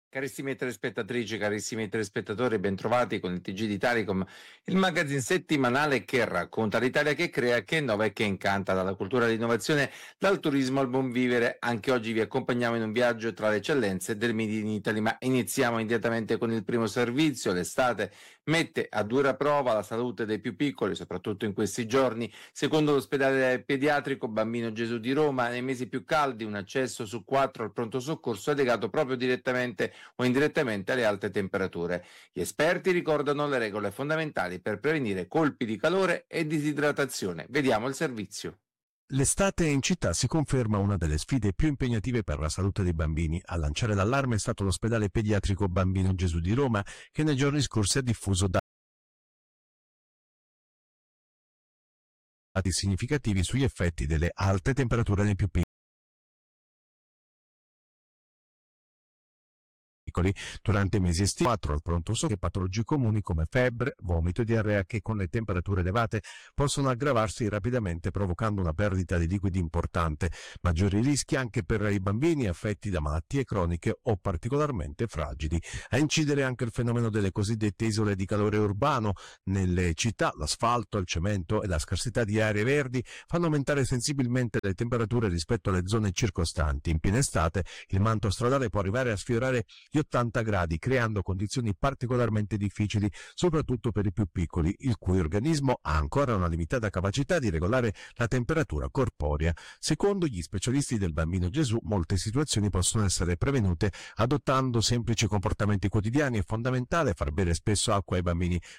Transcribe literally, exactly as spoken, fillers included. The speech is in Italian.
Carissime telespettatrici, carissimi telespettatori, bentrovati con il T G di Taricom, il magazine settimanale che racconta l'Italia che crea, che innova e che incanta, dalla cultura all'innovazione, dal turismo al buon vivere. Anche oggi vi accompagniamo in un viaggio tra le eccellenze del Made in Italy, ma iniziamo immediatamente con il primo servizio. L'estate mette a dura prova la salute dei più piccoli, soprattutto in questi giorni. Secondo l'ospedale pediatrico Bambino Gesù di Roma, nei mesi più caldi un accesso su quattro al pronto soccorso è legato proprio direttamente o indirettamente alle alte temperature. Gli esperti ricordano le regole fondamentali per prevenire colpi di calore e disidratazione. Vediamo il servizio. L'estate in città si conferma una delle sfide più impegnative per la salute dei bambini. A lanciare l'allarme è stato l'ospedale pediatrico Bambino Gesù di Roma, che nei giorni scorsi ha diffuso dati significativi sugli effetti delle alte temperature nei più piccoli. Durante i mesi estivi, quattro al pronto soccorso, patologie comuni come febbre, vomito e diarrea che con le temperature elevate possono aggravarsi rapidamente provocando una perdita di liquidi importante, maggiori rischi anche per i bambini affetti da malattie croniche o particolarmente fragili. A incidere anche il fenomeno delle cosiddette isole di calore urbano. Nelle città l'asfalto, il cemento e la scarsità di aree verdi fanno aumentare sensibilmente le temperature rispetto alle zone circostanti. In piena estate il manto stradale può arrivare a sfiorare gli ottanta gradi, creando condizioni particolarmente difficili, soprattutto per i più piccoli, il cui organismo ha ancora una limitata capacità di regolare la temperatura corporea. Secondo gli specialisti del Bambino Gesù, molte situazioni possono essere prevenute adottando semplici comportamenti quotidiani. È fondamentale far bere spesso acqua ai bambini,